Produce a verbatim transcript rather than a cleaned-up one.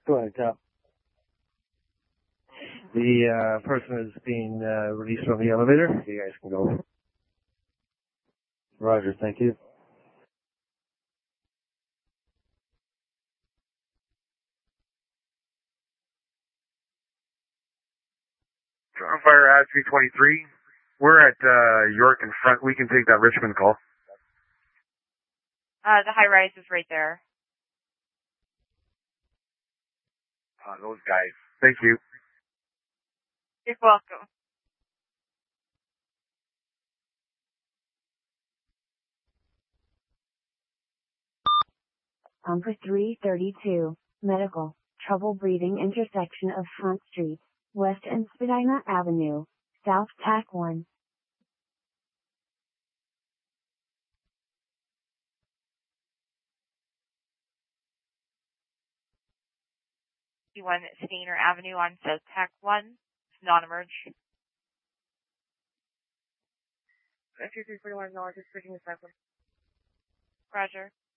Go ahead, Cal. The uh, person is being uh, released from the elevator. You guys can go. Roger, thank you. Fire Ad three twenty-three. We're at uh, York in front. We can take that Richmond call. Uh, the high rise is right there. Uh, those guys. Thank you. You're welcome. Um, for three thirty-two, medical, trouble breathing intersection of Front Street, West and Spadina Avenue, South Tack one. One Stainer Avenue on South Tack one, non-emerge. two three four one, just switching the cycle. Roger.